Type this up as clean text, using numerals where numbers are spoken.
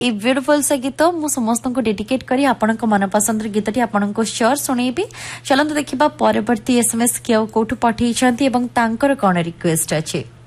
A beautiful से गीत मु समस्त को डेडिकेट करी आपनक मनपसंद गीतटी आपन को शेयर सुनेबी। चलନ୍ତୁ ଦେଖିବା ପରବର୍ତ୍ତୀ एसएमएस किया कोठु पठेइछंती एवं तांकर कोन रिक्वेस्ट अछि।